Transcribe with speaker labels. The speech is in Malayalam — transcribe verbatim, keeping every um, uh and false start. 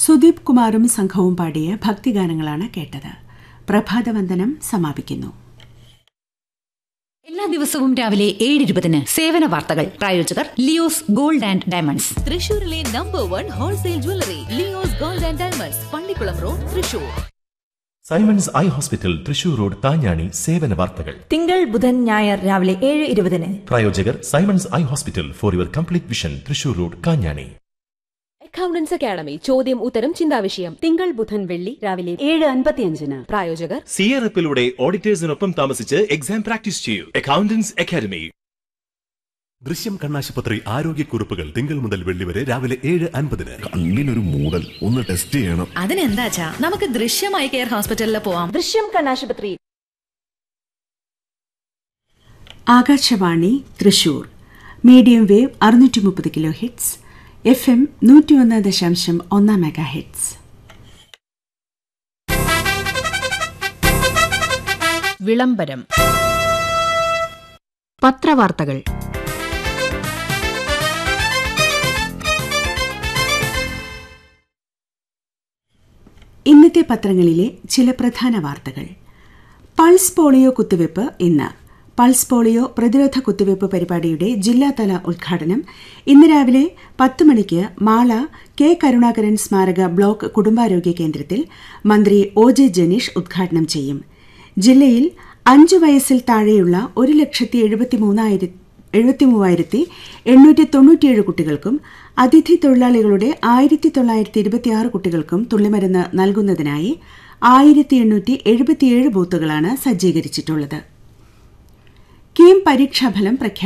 Speaker 1: സുദീപ് കുമാറും സംഘവും പാടിയ ഭക്തിഗാനങ്ങളാണ് കേട്ടത്. പ്രഭാതവന്ദനം സമാപിക്കുന്നു.
Speaker 2: എല്ലാ ദിവസവും രാവിലെ ഏഴ് ഇരുപതിന് സേവന വാർത്തകൾ. പ്രായോജകർ ലിയോസ് ഗോൾഡ് ആൻഡ് ഡയമണ്ട്സ്,
Speaker 3: തൃശൂരിലെ number one wholesale jewellery Leo's gold and diamonds, Pallikkulam road, Thrissur.
Speaker 4: Symons eye hospital Thrissur road Kanjani. സേവന വാർത്തകൾ
Speaker 5: തിങ്കൾ ബുധൻ ഞായർ രാവിലെ ഏഴ് ഇരുപതിന്.
Speaker 4: പ്രായോജകർ Symons eye hospital for your complete vision Thrissur road Kanjani.
Speaker 3: Accountants academy ചോദ്യം ഉത്തരം ചിന്താവിഷയം തിങ്കൾ ബുധൻ വെള്ളി രാവിലെ
Speaker 1: ഏഴ് അൻപത്തിയഞ്ചിന്.
Speaker 3: പ്രായോജകർ
Speaker 4: സിയറപ്പിലൂടെ ഓഡിറ്റേഴ്സിനൊപ്പം താമസിച്ച് എക്സാം പ്രാക്ടീസ് ചെയ്യൂ. Accountants academy.
Speaker 6: ദൃശ്യം കണ്ണാശുപത്രി ആരോഗ്യക്കുറിപ്പുകൾ തിങ്കൾ മുതൽ വെള്ളി വരെ രാവിലെ ഏഴ് അൻപതിന്.
Speaker 7: കണ്ണിനൊരു മൂടൽ, ഒന്ന് ടെസ്റ്റ് ചെയ്യണം.
Speaker 2: അതിനെന്താച്ചാ നമുക്ക് ദൃശ്യമായി കെയർ ഹോസ്പിറ്റലിൽ പോവാം.
Speaker 5: ദൃശ്യം കണ്ണാശുപത്രി.
Speaker 1: ആകാശവാണി തൃശൂർ. മീഡിയം വേവ് അറുന്നൂറ്റി മുപ്പത് കിലോ ഹിറ്റ്സ്, എഫ് എം നൂറ്റി ഒന്ന് ദശാംശം ഒന്നാം മെഗാ ഹിറ്റ്സ്.
Speaker 8: വിളംബരം. പത്രവാർത്തകൾ.
Speaker 1: ഇന്നത്തെ പത്രങ്ങളിലെ ചില പ്രധാന വാർത്തകൾ. പൾസ് പോളിയോ കുത്തിവയ്പ് ഇന്ന്. പൾസ് പോളിയോ പ്രതിരോധ കുത്തിവയ്പ് പരിപാടിയുടെ ജില്ലാതല ഉദ്ഘാടനം ഇന്ന് രാവിലെ പത്ത് മണിക്ക് മാള കെ കരുണാകരൻ സ്മാരക ബ്ലോക്ക് കുടുംബാരോഗ്യ കേന്ദ്രത്തിൽ മന്ത്രി ഒ ജെ ജനീഷ് ഉദ്ഘാടനം ചെയ്യും. ജില്ലയിൽ അഞ്ചു വയസ്സിൽ താഴെയുള്ള ഒരു ലക്ഷത്തി എഴുപത്തി മൂന്നായിരത്തി എഴുപത്തി മൂവായിരത്തി എണ്ണൂറ്റി തൊണ്ണൂറ്റിയേഴ് കുട്ടികൾക്കും അതിഥി തൊഴിലാളികളുടെ ആയിരത്തി തൊള്ളായിരത്തി ഇരുപത്തിയാറ് കുട്ടികൾക്കും തുള്ളിമരുന്ന് നൽകുന്നതിനായി ആയിരത്തി എണ്ണൂറ്റി എഴുപത്തിയേഴ് ബൂത്തുകളാണ് സജ്ജീകരിച്ചിട്ടുള്ളത്. കീം പരീക്ഷാഫലം പ്രഖ്യാപിച്ചു.